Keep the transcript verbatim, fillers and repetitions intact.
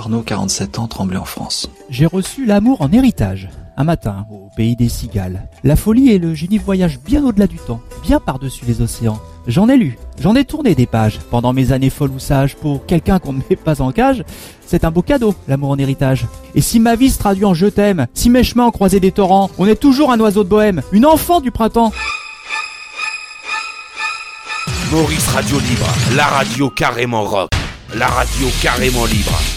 Arnaud, quarante-sept ans, Tremblay en France. J'ai reçu l'amour en héritage. Un matin, au pays des cigales. La folie et le génie voyagent bien au-delà du temps, bien par-dessus les océans. J'en ai lu, j'en ai tourné des pages pendant mes années folles ou sages. Pour quelqu'un qu'on ne met pas en cage, c'est un beau cadeau, l'amour en héritage. Et si ma vie se traduit en je t'aime, si mes chemins ont croisé des torrents, on est toujours un oiseau de bohème, une enfant du printemps. Maurice Radio Libre, la radio carrément rock, la radio carrément libre.